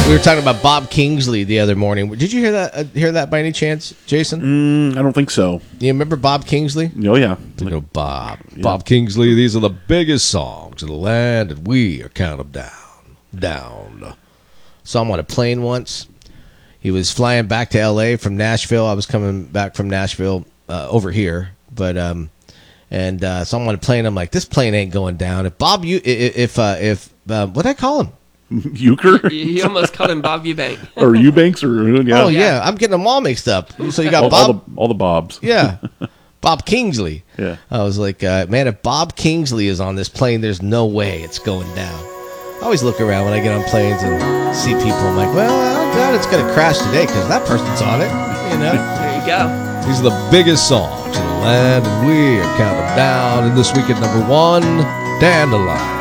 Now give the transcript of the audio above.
We were talking about Bob Kingsley the other morning. Did you hear that by any chance, Jason? I don't think so. You remember Bob Kingsley? Oh, yeah. Bob Kingsley, these are the biggest songs in the land, and we are counting them down. Saw him on a plane once. He was flying back to L.A. from Nashville. I was coming back from Nashville over here, but so I'm on a plane. I'm like, this plane ain't going down. If Bob, what'd I call him? Euchre? You almost called him Bob Eubank. Or Eubanks, or yeah. Oh yeah, I'm getting them all mixed up. So you got all the Bobs. Yeah, Bob Kingsley. Yeah. I was like, man, if Bob Kingsley is on this plane, there's no way it's going down. I always look around when I get on planes and see people. I'm like, well, I doubt it's going to crash today because that person's on it. You know. There you go. These are the biggest songs in the land, and we are counting them down. And this week at number 1, Dandelion.